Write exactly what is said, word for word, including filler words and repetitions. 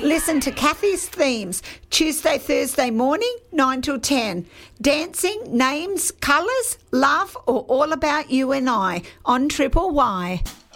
Listen to Kathy's Themes, Tuesday, Thursday morning, nine till ten. Dancing, names, colours, love, or all about you and I on Triple Y.